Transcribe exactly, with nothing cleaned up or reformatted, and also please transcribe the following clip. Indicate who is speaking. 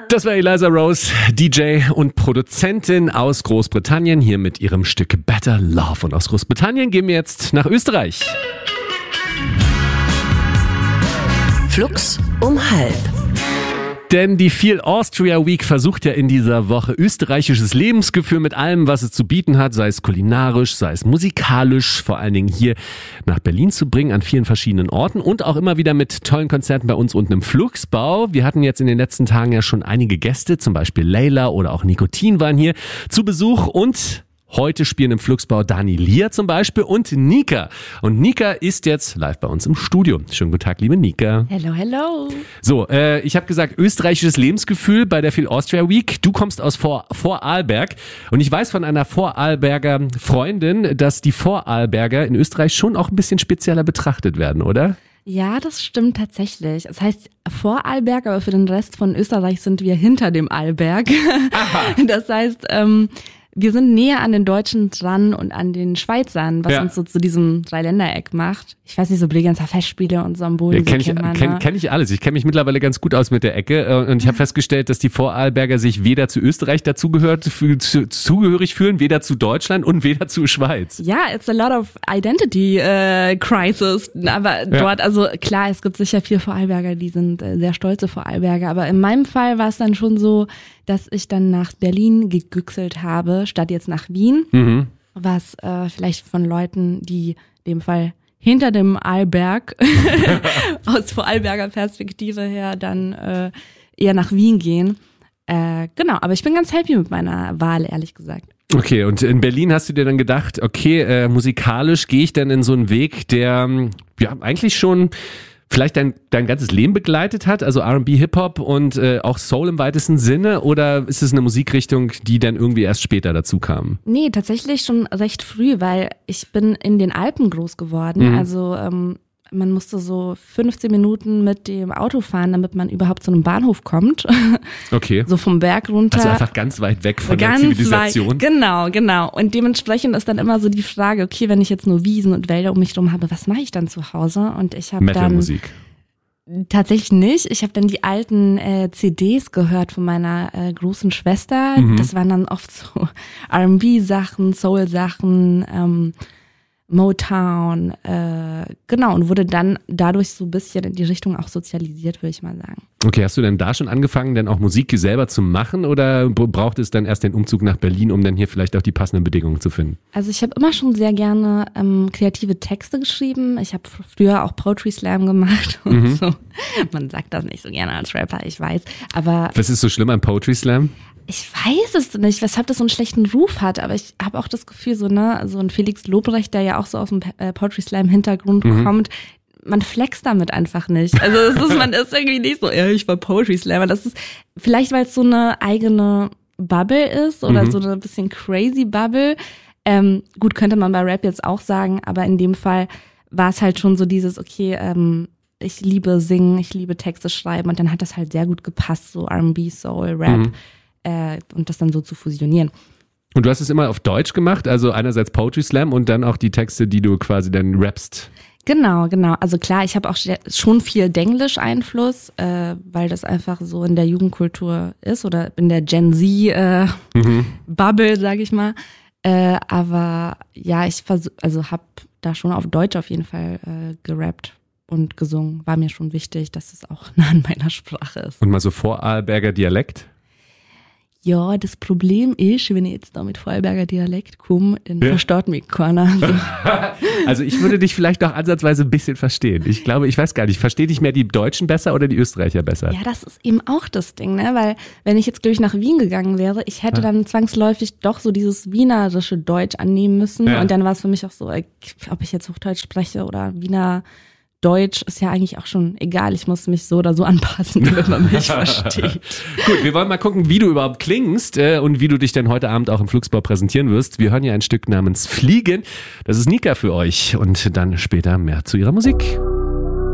Speaker 1: Das war Eliza Rose, D J und Produzentin aus Großbritannien, hier mit ihrem Stück Better Love. Und aus Großbritannien gehen wir jetzt nach Österreich.
Speaker 2: Flux um halb.
Speaker 1: Denn die Feel Austria Week versucht ja in dieser Woche österreichisches Lebensgefühl mit allem, was es zu bieten hat, sei es kulinarisch, sei es musikalisch, vor allen Dingen hier nach Berlin zu bringen, an vielen verschiedenen Orten und auch immer wieder mit tollen Konzerten bei uns unten im Flugsbau. Wir hatten jetzt in den letzten Tagen ja schon einige Gäste, zum Beispiel Leila oder auch Nikotin waren hier zu Besuch und heute spielen im Flugsbau Dani Lier zum Beispiel und Nika. Und Nika ist jetzt live bei uns im Studio. Schönen guten Tag, liebe Nika.
Speaker 3: Hello, hello.
Speaker 1: So, äh, ich habe gesagt, österreichisches Lebensgefühl bei der Feel Austria Week. Du kommst aus Vor- Vorarlberg und ich weiß von einer Vorarlberger Freundin, dass die Vorarlberger in Österreich schon auch ein bisschen spezieller betrachtet werden, oder?
Speaker 3: Ja, das stimmt tatsächlich. Es heißt Vorarlberg, aber für den Rest von Österreich sind wir hinter dem Arlberg. Aha. Das heißt, ähm, wir sind näher an den Deutschen dran und an den Schweizern, was ja. uns so zu diesem Dreiländereck macht. Ich weiß nicht, so Bregenzer Festspiele und so am Bodensee.
Speaker 1: Ja, kenn ich,
Speaker 3: man,
Speaker 1: kenn,
Speaker 3: ne? kenn
Speaker 1: ich alles. Ich kenne mich mittlerweile ganz gut aus mit der Ecke und ich habe festgestellt, dass die Vorarlberger sich weder zu Österreich dazugehört, zu, zu, zugehörig fühlen, weder zu Deutschland und weder zu Schweiz.
Speaker 3: Ja, it's a lot of identity uh, crisis. Aber ja. dort, also klar, es gibt sicher viele Vorarlberger, die sind äh, sehr stolze Vorarlberger. Aber in meinem Fall war es dann schon so, dass ich dann nach Berlin gegüchselt habe, statt jetzt nach Wien, mhm. was äh, vielleicht von Leuten, die in dem Fall hinter dem Arlberg aus Vorarlberger Perspektive her dann äh, eher nach Wien gehen. Äh, genau, aber ich bin ganz happy mit meiner Wahl, ehrlich gesagt.
Speaker 1: Okay, und in Berlin hast du dir dann gedacht, okay, äh, musikalisch gehe ich dann in so einen Weg, der ja eigentlich schon vielleicht dein, dein ganzes Leben begleitet hat, also R and B, Hip-Hop und äh, auch Soul im weitesten Sinne, oder ist es eine Musikrichtung, die dann irgendwie erst später dazu kam?
Speaker 3: Nee, tatsächlich schon recht früh, weil ich bin in den Alpen groß geworden, mhm. also ähm, man musste so fünfzehn Minuten mit dem Auto fahren, damit man überhaupt zu einem Bahnhof kommt.
Speaker 1: Okay.
Speaker 3: So vom Berg runter.
Speaker 1: Also einfach ganz weit weg von
Speaker 3: ganz
Speaker 1: der Zivilisation.
Speaker 3: Weit, genau, genau. Und dementsprechend ist dann immer so die Frage, okay, wenn ich jetzt nur Wiesen und Wälder um mich herum habe, was mache ich dann zu Hause? Und ich habe dann
Speaker 1: Metal-Musik.
Speaker 3: Tatsächlich nicht. Ich habe dann die alten äh, C Ds gehört von meiner äh, großen Schwester. Mhm. Das waren dann oft so R and B-Sachen, Soul-Sachen, ähm, Motown, äh, genau, und wurde dann dadurch so ein bisschen in die Richtung auch sozialisiert, würde ich mal sagen.
Speaker 1: Okay, hast du denn da schon angefangen, dann auch Musik selber zu machen oder braucht es dann erst den Umzug nach Berlin, um dann hier vielleicht auch die passenden Bedingungen zu finden?
Speaker 3: Also ich habe immer schon sehr gerne ähm, kreative Texte geschrieben. Ich habe früher auch Poetry Slam gemacht und mhm. so. Man sagt das nicht so gerne als Rapper, ich weiß, aber...
Speaker 1: Was ist so schlimm an Poetry Slam?
Speaker 3: Ich weiß es nicht, weshalb das so einen schlechten Ruf hat, aber ich habe auch das Gefühl, so ne, so ein Felix Lobrecht, der ja auch so aus dem äh, Poetry Slam Hintergrund mhm. kommt, man flext damit einfach nicht. Also es ist, man ist irgendwie nicht so, ja, ich war Poetry Slammer. Das ist vielleicht, weil es so eine eigene Bubble ist oder mhm. so eine bisschen crazy Bubble. Ähm, gut, könnte man bei Rap jetzt auch sagen, aber in dem Fall war es halt schon so dieses, okay, ähm, ich liebe singen, ich liebe Texte schreiben und dann hat das halt sehr gut gepasst, so R and B, Soul, Rap. Mhm. Äh, und das dann so zu fusionieren.
Speaker 1: Und du hast es immer auf Deutsch gemacht, also einerseits Poetry Slam und dann auch die Texte, die du quasi dann rappst.
Speaker 3: Genau, genau. Also klar, ich habe auch schon viel Denglisch-Einfluss, äh, weil das einfach so in der Jugendkultur ist oder in der Gen Z-Bubble, äh, mhm. sage ich mal. Äh, aber ja, ich versuch, also habe da schon auf Deutsch auf jeden Fall äh, gerappt und gesungen. War mir schon wichtig, dass es auch nah an meiner Sprache ist.
Speaker 1: Und mal so Vorarlberger Dialekt?
Speaker 3: Ja, das Problem ist, wenn ich jetzt da mit Vorarlberger Dialekt komme, dann ja. versteht mich keiner. So.
Speaker 1: Also ich würde dich vielleicht auch ansatzweise ein bisschen verstehen. Ich glaube, ich weiß gar nicht, verstehe dich mehr die Deutschen besser oder die Österreicher besser?
Speaker 3: Ja, das ist eben auch das Ding, ne? Weil wenn ich jetzt, glaube ich, nach Wien gegangen wäre, ich hätte dann zwangsläufig doch so dieses wienerische Deutsch annehmen müssen. Ja. Und dann war es für mich auch so, ob ich jetzt Hochdeutsch spreche oder Wiener Deutsch ist ja eigentlich auch schon egal. Ich muss mich so oder so anpassen, damit man mich versteht.
Speaker 1: Gut, wir wollen mal gucken, wie du überhaupt klingst äh, und wie du dich denn heute Abend auch im Flugsbau präsentieren wirst. Wir hören ja ein Stück namens Fliegen. Das ist Nika für euch und dann später mehr zu ihrer Musik.